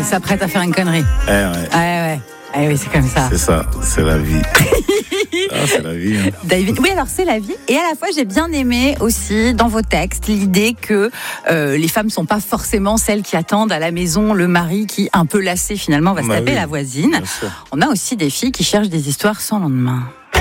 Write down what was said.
elle s'apprête à faire une connerie. Ouais. Ah oui, c'est comme ça. C'est ça, c'est la vie. C'est la vie. Hein. David, oui, alors c'est la vie. Et à la fois, j'ai bien aimé aussi dans vos textes l'idée que les femmes sont pas forcément celles qui attendent à la maison le mari qui, un peu lassé finalement, va se taper la voisine. On a aussi des filles qui cherchent des histoires sans lendemain.